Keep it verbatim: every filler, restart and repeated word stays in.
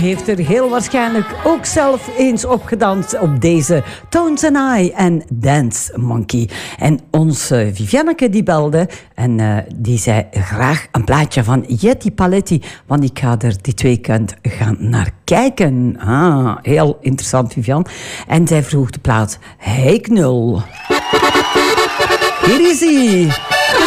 heeft er heel waarschijnlijk ook zelf eens opgedanst op deze Tones and I en Dance Monkey. En onze Vivianneke die belde en uh, die zei graag een plaatje van Jetty Paletti, want ik ga er dit weekend gaan naar kijken. Ah, heel interessant, Vivian. En zij vroeg de plaat Hey Knul. Hier is hij.